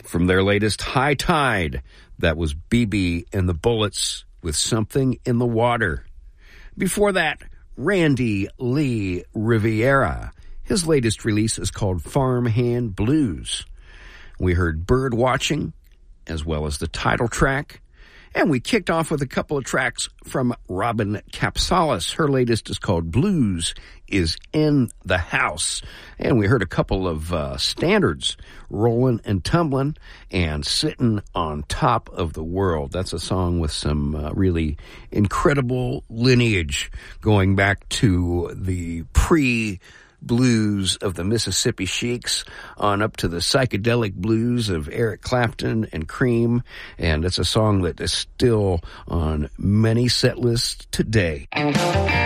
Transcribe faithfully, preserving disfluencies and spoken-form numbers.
From their latest High Tide, that was B B and the Bullets with Something in the Water. Before that, Randy Lee Riviera. His latest release is called Farmhand Blues. We heard Bird Watching, as well as the title track. And we kicked off with a couple of tracks from Robin Capsalis. Her latest is called Blues is in the House. And we heard a couple of uh, standards, Rollin' and Tumblin' and Sittin' on Top of the World. That's a song with some uh, really incredible lineage going back to the pre- blues of the Mississippi Sheiks on up to the psychedelic blues of Eric Clapton and Cream. And it's a song that is still on many set lists today.